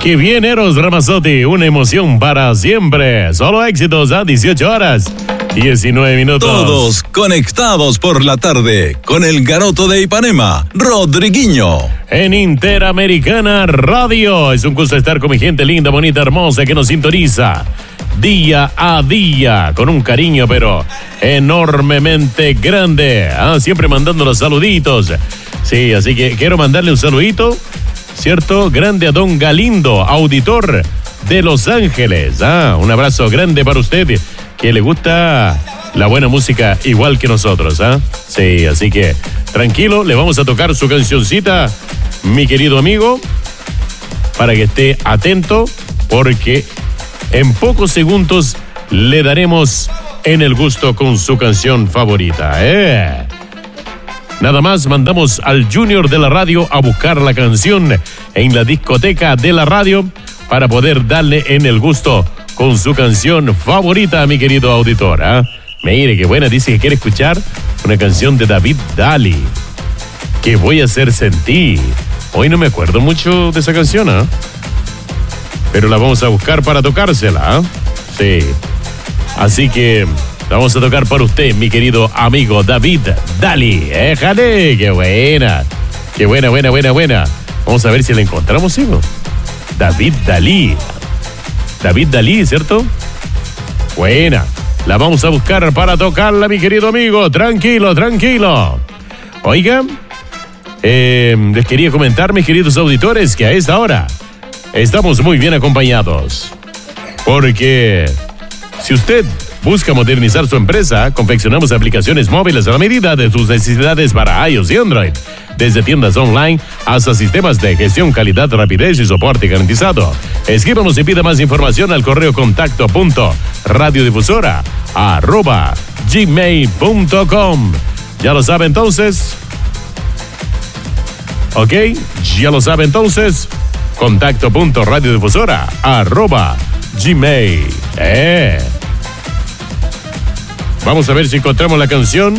Qué bien, Eros Ramazzotti, una emoción para siempre. Solo éxitos a 18 horas, 19 minutos. Todos conectados por la tarde con el Garoto de Ipanema, Rodriguinho. En Interamericana Radio. Es un gusto estar con mi gente linda, bonita, hermosa que nos sintoniza día a día con un cariño pero enormemente grande. Siempre mandando los saluditos. Sí, así que quiero mandarle un saludito, ¿cierto? Grande a don Galindo, auditor de Los Ángeles. Un abrazo grande para usted, que le gusta la buena música igual que nosotros. Sí, así que tranquilo, le vamos a tocar su cancioncita, mi querido amigo, para que esté atento, porque en pocos segundos le daremos en el gusto con su canción favorita. Nada más mandamos al Junior de la radio a buscar la canción en la discoteca de la radio para poder darle en el gusto con su canción favorita, mi querido auditor. Mire, qué buena, dice que quiere escuchar una canción de David Daly, ¿Qué voy a hacer sentir? Hoy no me acuerdo mucho de esa canción, pero la vamos a buscar para tocársela. Sí. Así que la vamos a tocar para usted, mi querido amigo David Daly. ¡Éjale! ¡Qué buena! ¡Qué buena, buena, buena, buena! Vamos a ver si la encontramos, hijo. David Daly. David Daly, ¿cierto? Buena. La vamos a buscar para tocarla, mi querido amigo. Tranquilo, tranquilo. Oiga, les quería comentar, mis queridos auditores, que a esta hora estamos muy bien acompañados. Porque si usted busca modernizar su empresa, confeccionamos aplicaciones móviles a la medida de sus necesidades para iOS y Android. Desde tiendas online hasta sistemas de gestión, calidad, rapidez y soporte garantizado. Escríbanos y pida más información al correo contacto.radiodifusora@gmail.com. ¿Ya lo sabe entonces? ¿Ok? ¿Ya lo sabe entonces? Contacto.radiodifusora@gmail. Vamos a ver si encontramos la canción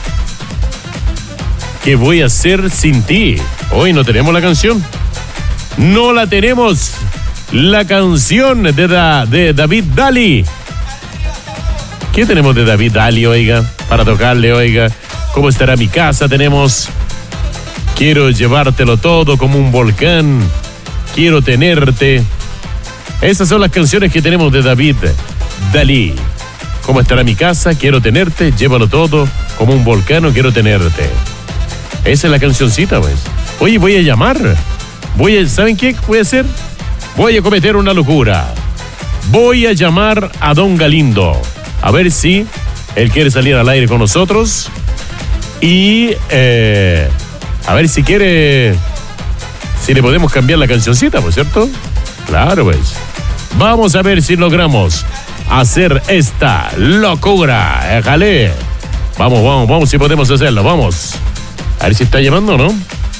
¿Qué voy a hacer sin ti? Hoy no tenemos la canción. No la tenemos. La canción de David Daly. ¿Qué tenemos de David Daly, oiga? Para tocarle, oiga. ¿Cómo estará mi casa? Tenemos Quiero llevártelo todo como un volcán. Quiero tenerte. Esas son las canciones que tenemos de David Daly. ¿Cómo estará mi casa? Quiero tenerte. Llévalo todo como un volcán. Quiero tenerte. Esa es la cancioncita, pues. Oye, voy a llamar. ¿Saben qué voy a hacer? Voy a cometer una locura. Voy a llamar a don Galindo. A ver si él quiere salir al aire con nosotros. Y a ver si quiere, si le podemos cambiar la cancioncita, pues, ¿cierto? Claro, pues. Vamos a ver si logramos hacer esta locura. Déjale. Vamos, si podemos hacerlo, vamos. A ver si está llamando, ¿no?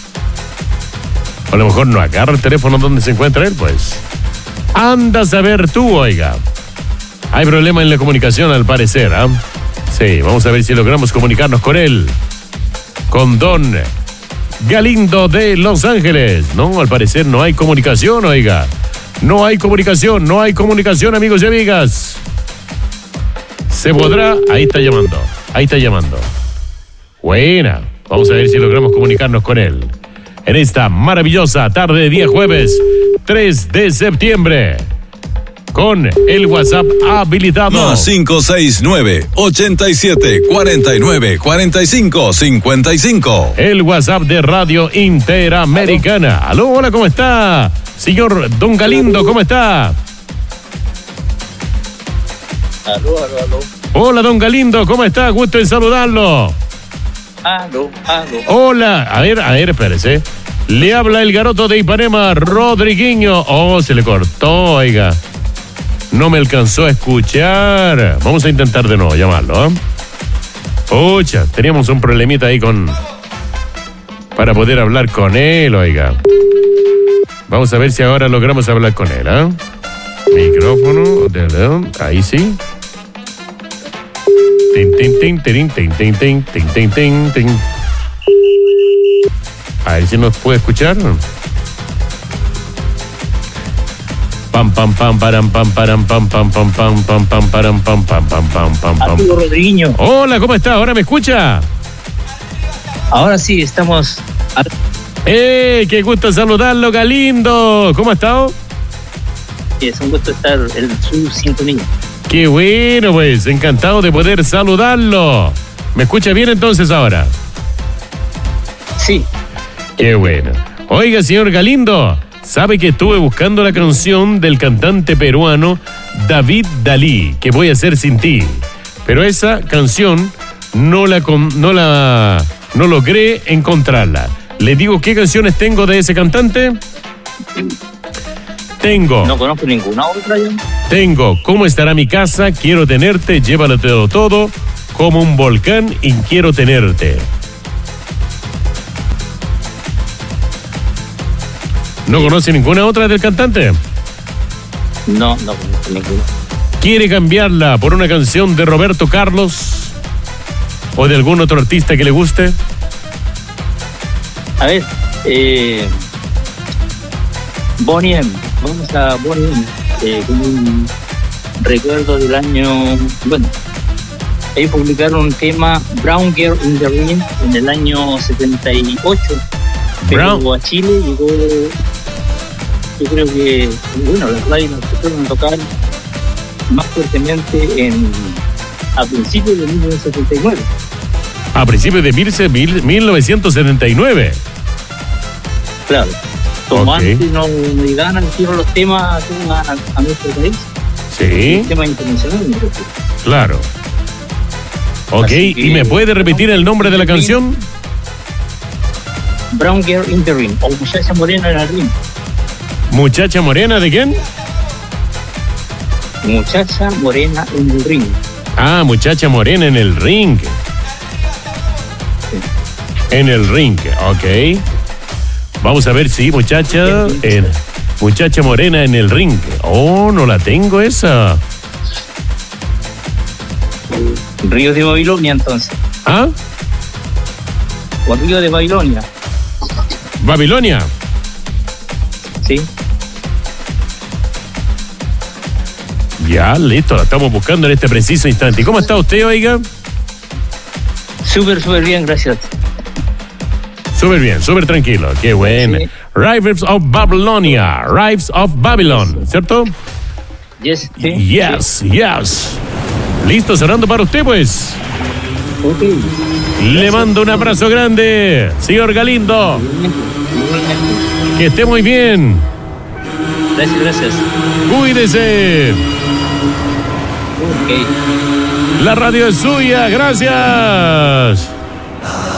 A lo mejor no agarra el teléfono donde se encuentra él, pues. Anda a saber tú, oiga. Hay problema en la comunicación, al parecer, Sí, vamos a ver si logramos comunicarnos con él. Con don Galindo de Los Ángeles. No, al parecer no hay comunicación, oiga. No hay comunicación, amigos y amigas. ¿Se podrá? Ahí está llamando. Buena. Vamos a ver si logramos comunicarnos con él en esta maravillosa tarde de día jueves 3 de septiembre. Con el WhatsApp habilitado. Más 569-87-49-45-55. El WhatsApp de Radio Interamericana. Aló, hola, ¿cómo está? Señor don Galindo, ¿cómo está? Aló. Hola, don Galindo, ¿cómo está? Gusto en saludarlo. Aló. Hola, a ver, espérese. Le habla el Garoto de Ipanema, Rodriguinho. Oh, se le cortó, oiga. No me alcanzó a escuchar. Vamos a intentar de nuevo llamarlo, Pucha, teníamos un problemita ahí para poder hablar con él, oiga. Vamos a ver si ahora logramos hablar con él, Micrófono, ahí sí. A ver si nos puede escuchar. Pam pam pam param pam param pam pam pam pam pam pam param pam pam pam pam pam pam. Arturo Rodriguinho. Hola, ¿cómo está? ¿Ahora me escucha? Ahora sí, estamos... ¡Qué gusto saludarlo, Galindo! ¿Cómo ha estado? Es un gusto estar en su sintonía. ¡Qué bueno, pues! Encantado de poder saludarlo. ¿Me escucha bien entonces ahora? Sí. ¡Qué bueno! Oiga, señor Galindo, sabe que estuve buscando la canción del cantante peruano David Dalí, que Voy a hacer sin ti. Pero esa canción no logré encontrarla. ¿Le digo qué canciones tengo de ese cantante? No conozco ninguna otra yo. Tengo ¿Cómo estará mi casa? Quiero tenerte, llévalo todo, Como un volcán y Quiero tenerte. ¿No conoce ninguna otra del cantante? No conozco ninguna. ¿Quiere cambiarla por una canción de Roberto Carlos? ¿O de algún otro artista que le guste? A ver, Bonnie M. Vamos a Bonnie M. Con un recuerdo del año... Bueno, ellos publicaron un tema, Brown Girl in the Ring, en el año 78. Pero a Chile llegó... Yo creo que, bueno, las radios empezaron a tocar más fuertemente a principios de 1979. A principios de 1979. Claro. Como Ok. antes no llegaban al tiro los temas a nuestro país. Sí, Temas internacionales, me refiero. claro. Ok, Así que- ¿y me puede repetir el nombre de la canción? Brown Girl in the Ring, o Muchacha Morena en el Ring. ¿Muchacha morena de quién? Muchacha Morena en el Ring. Ah, Muchacha morena en el ring. En el ring, ok. Vamos a ver si muchacha morena en el ring. Oh, no la tengo esa. Río de Babilonia, entonces. ¿Ah? O Río de Babilonia, Babilonia. ¿sí? Ya, listo, la estamos buscando en este preciso instante. ¿Y cómo está usted, oiga? Súper bien, gracias. Súper bien, súper tranquilo. Qué bueno. Sí. Rivers of Babylonia. Rives of Babylon, ¿cierto? Yes, sí. Yes. Listo, cerrando para usted, pues. Ok. Le mando un abrazo grande, señor Galindo. Que esté muy bien. Gracias. Cuídese. Ok. La radio es suya. Gracias.